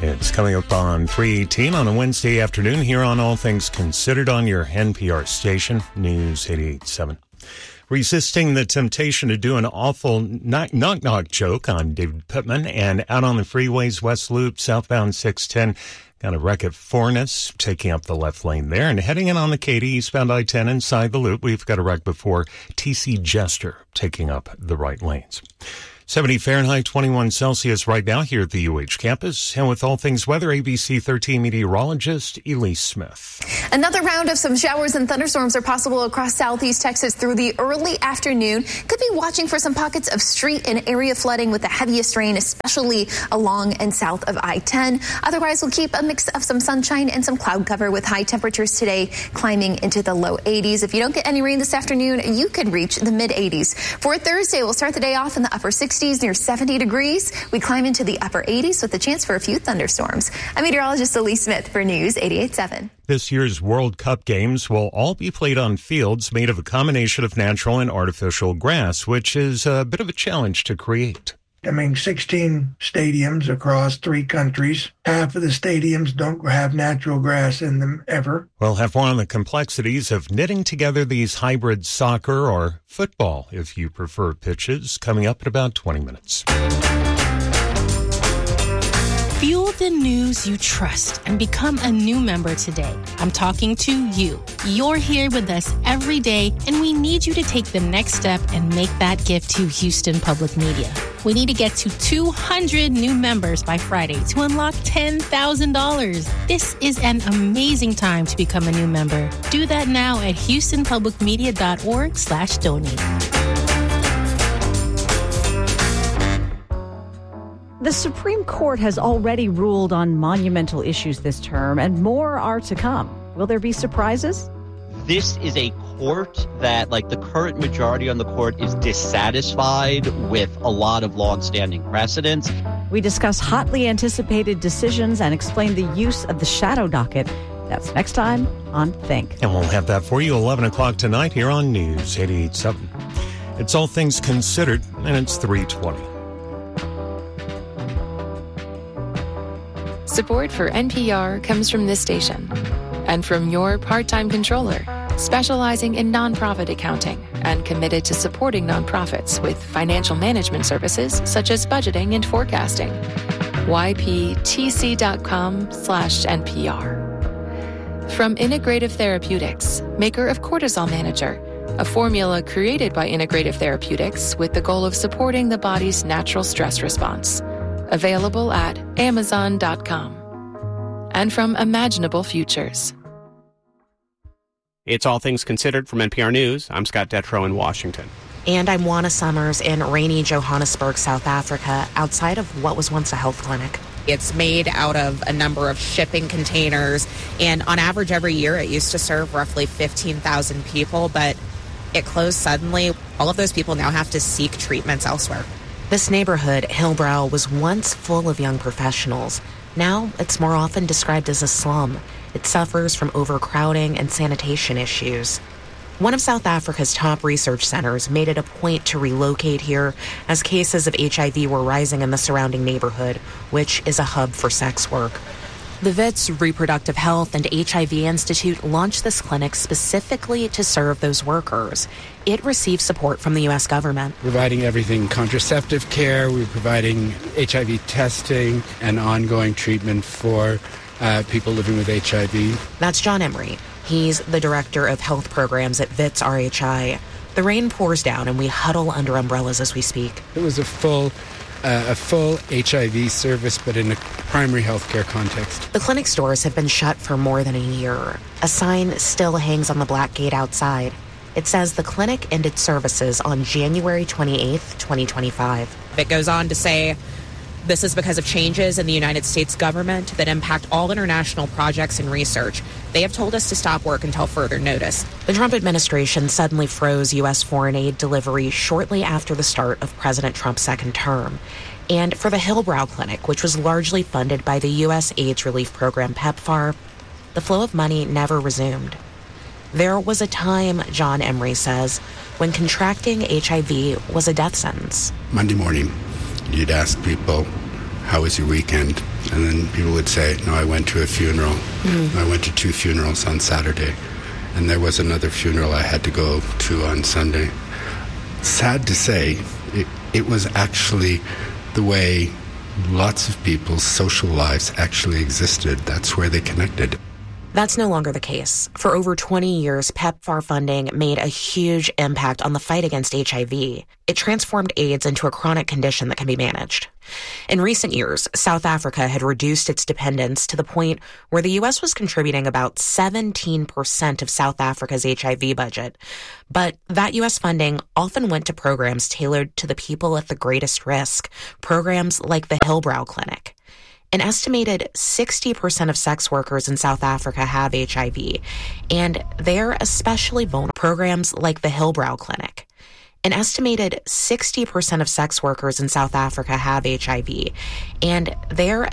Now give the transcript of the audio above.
It's coming up on 3:18 on a Wednesday afternoon here on All Things Considered on your NPR station, News 88.7. Resisting the temptation to do an awful knock-knock joke on David Pittman and out on the freeways, West Loop, southbound 610. Got a wreck at Furnace, taking up the left lane there. And heading in on the Katy, eastbound I-10 inside the loop, we've got a wreck before TC Jester, taking up the right lanes. 70 Fahrenheit, 21 Celsius right now here at the UH campus. And with all things weather, ABC 13 meteorologist Elise Smith. Another round of some showers and thunderstorms are possible across southeast Texas through the early afternoon. Could be watching for some pockets of street and area flooding with the heaviest rain, especially along and south of I-10. Otherwise, we'll keep a mix of some sunshine and some cloud cover with high temperatures today climbing into the low 80s. If you don't get any rain this afternoon, you could reach the mid 80s. For Thursday, we'll start the day off in the upper 60s. Near 70 degrees. We climb into the upper 80s with a chance for a few thunderstorms. I'm meteorologist Elise Smith for News 88.7. This year's World Cup games will all be played on fields made of a combination of natural and artificial grass, which is a bit of a challenge to create. 16 stadiums across 3 countries. Half of the stadiums don't have natural grass in them ever. We'll have more on the complexities of knitting together these hybrid soccer or football, if you prefer, pitches, coming up in about 20 minutes. Fuel the news you trust and become a new member today. I'm talking to you. You're here with us every day, and we need you to take the next step and make that gift to Houston Public Media. We need to get to 200 new members by Friday to unlock $10,000. This is an amazing time to become a new member. Do that now at houstonpublicmedia.org/donate. The Supreme Court has already ruled on monumental issues this term, and more are to come. Will there be surprises? This is a court that, like the current majority on the court, is dissatisfied with a lot of long-standing precedents. We discuss hotly anticipated decisions and explain the use of the shadow docket. That's next time on Think. And we'll have that for you 11 o'clock tonight here on News 88.7. It's All Things Considered, and it's 3:20. Support for NPR comes from this station and from your part-time controller, specializing in nonprofit accounting and committed to supporting nonprofits with financial management services such as budgeting and forecasting. yptc.com/NPR. From Integrative Therapeutics, maker of Cortisol Manager, a formula created by Integrative Therapeutics with the goal of supporting the body's natural stress response. Available at Amazon.com. And from Imaginable Futures. It's All Things Considered from NPR News. I'm Scott Detrow in Washington. And I'm Juana Summers in rainy Johannesburg, South Africa, outside of what was once a health clinic. It's made out of a number of shipping containers, and on average every year it used to serve roughly 15,000 people, but it closed suddenly. All of those people now have to seek treatments elsewhere. This neighborhood, Hillbrow, was once full of young professionals. Now it's more often described as a slum. It suffers from overcrowding and sanitation issues. One of South Africa's top research centers made it a point to relocate here as cases of HIV were rising in the surrounding neighborhood, which is a hub for sex work. The Wits Reproductive Health and HIV Institute launched this clinic specifically to serve those workers. It receives support from the U.S. government. Providing everything contraceptive care, we're providing HIV testing and ongoing treatment for people living with HIV. That's John Emery. He's the director of health programs at Wits RHI. The rain pours down and we huddle under umbrellas as we speak. It was a full HIV service, but in a primary health care context. The clinic's doors have been shut for more than a year. A sign still hangs on the black gate outside. It says the clinic ended services on January 28th, 2025. It goes on to say, this is because of changes in the United States government that impact all international projects and research. They have told us to stop work until further notice. The Trump administration suddenly froze U.S. foreign aid delivery shortly after the start of President Trump's second term. And for the Hillbrow Clinic, which was largely funded by the U.S. AIDS relief program PEPFAR, the flow of money never resumed. There was a time, John Emery says, when contracting HIV was a death sentence. Monday morning, you'd ask people, how was your weekend? And then people would say, no, I went to a funeral. I went to 2 funerals on Saturday. And there was another funeral I had to go to on Sunday. Sad to say, it was actually the way lots of people's social lives actually existed. That's where they connected. That's no longer the case. For over 20 years, PEPFAR funding made a huge impact on the fight against HIV. It transformed AIDS into a chronic condition that can be managed. In recent years, South Africa had reduced its dependence to the point where the U.S. was contributing about 17% of South Africa's HIV budget. But that U.S. funding often went to programs tailored to the people at the greatest risk, programs like the Hillbrow Clinic. An estimated 60% of sex workers in South Africa have HIV, and they're especially vulnerable. Programs like the Hillbrow Clinic. An estimated 60% of sex workers in South Africa have HIV, and they're